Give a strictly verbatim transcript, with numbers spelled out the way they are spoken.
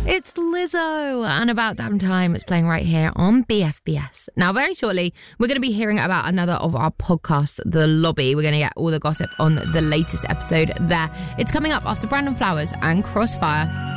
It's Lizzo and About Damn Time. It's playing right here on B F B S. Now, very shortly, we're going to be hearing about another of our podcasts, The Lobby. We're going to get all the gossip on the latest episode there. It's coming up after Brandon Flowers and Crossfire.